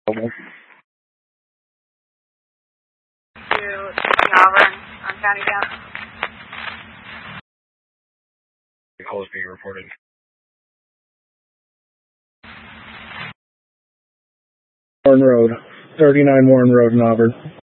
To Auburn on County Down. The call is being reported. Warren Road, 39 Warren Road in Auburn.